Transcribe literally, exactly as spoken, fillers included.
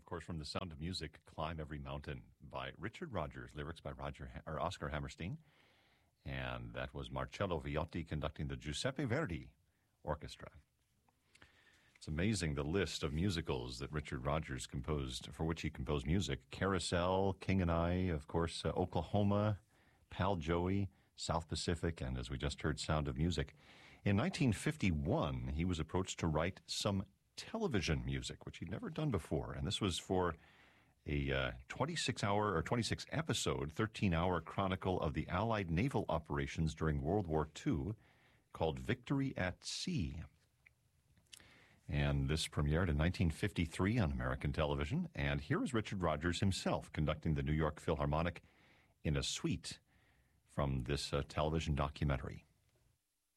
course, from The Sound of Music, Climb Every Mountain by Richard Rodgers, lyrics by Roger ha- or Oscar Hammerstein. And that was Marcello Viotti conducting the Giuseppe Verdi Orchestra. It's amazing the list of musicals that Richard Rodgers composed, for which he composed music. Carousel, King and I, of course, uh, Oklahoma, Pal Joey, South Pacific, and as we just heard, Sound of Music. In nineteen fifty-one, he was approached to write some television music, which he'd never done before. And this was for a uh, twenty-six hour or twenty-six episode, thirteen hour chronicle of the Allied naval operations during World War Two called Victory at Sea. And this premiered in nineteen fifty-three on American television. And here is Richard Rodgers himself conducting the New York Philharmonic in a suite from this uh, television documentary.